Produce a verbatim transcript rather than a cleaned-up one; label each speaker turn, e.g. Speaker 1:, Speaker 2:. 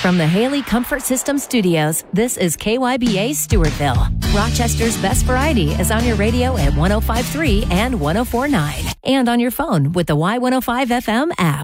Speaker 1: From the Haley Comfort System Studios, this is K Y B A Stewartville. Rochester's best variety is on your radio at one oh five point three and one oh four point nine, and on your phone with the Y one oh five F M app.